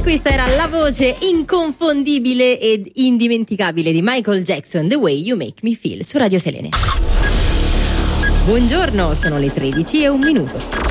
Questa era la voce inconfondibile ed indimenticabile di Michael Jackson, The Way You Make Me Feel, su Radio Selene. Buongiorno, sono le 13:01.